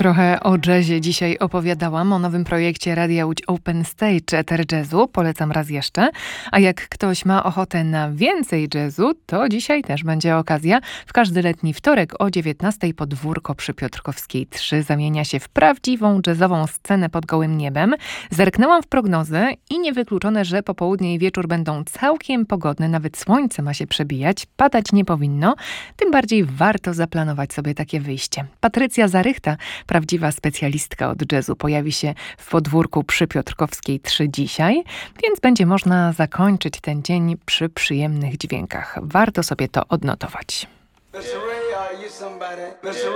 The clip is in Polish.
Trochę o jazzie dzisiaj opowiadałam, o nowym projekcie Radia Łódź Open Stage Eter Jazzu. Polecam raz jeszcze. A jak ktoś ma ochotę na więcej jazzu, to dzisiaj też będzie okazja. W każdy letni wtorek o 19:00 podwórko przy Piotrkowskiej 3 zamienia się w prawdziwą jazzową scenę pod gołym niebem. Zerknęłam w prognozę i niewykluczone, że popołudnie i wieczór będą całkiem pogodne. Nawet słońce ma się przebijać. Padać nie powinno. Tym bardziej warto zaplanować sobie takie wyjście. Patrycja Zarychta, prawdziwa specjalistka od jazzu, pojawi się w podwórku przy Piotrkowskiej 3 dzisiaj, więc będzie można zakończyć ten dzień przy przyjemnych dźwiękach. Warto sobie to odnotować.